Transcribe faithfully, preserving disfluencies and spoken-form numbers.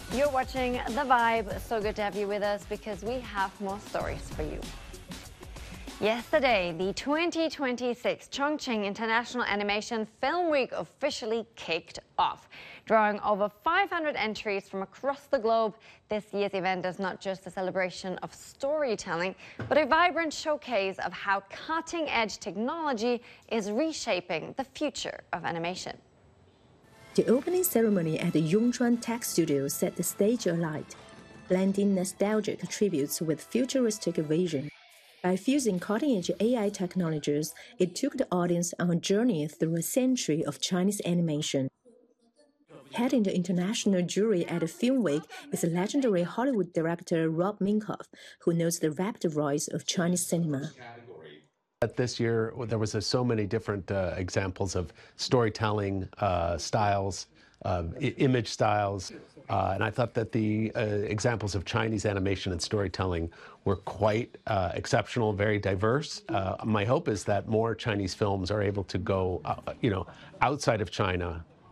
You're watching The Vibe. So good to have you with us because we have more stories for you. Yesterday, the twenty twenty-six Chongqing International Animation Film Week officially kicked off. Drawing over five hundred entries from across the globe, this year's event is not just a celebration of storytelling, but a vibrant showcase of how cutting-edge technology is reshaping the future of animation. The opening ceremony at the Yongchuan Tech Studio set the stage alight, blending nostalgic tributes with futuristic vision. By fusing cutting-edge A I technologies, it took the audience on a journey through a century of Chinese animation. Heading the international jury at the Film Week is legendary Hollywood director Rob Minkoff, who knows the rapid rise of Chinese cinema. This year, there was uh, so many different uh, examples of storytelling uh, styles, uh, image styles, uh, and I thought that the uh, examples of Chinese animation and storytelling were quite uh, exceptional, very diverse. Uh, my hope is that more Chinese films are able to go, uh, you know, outside of China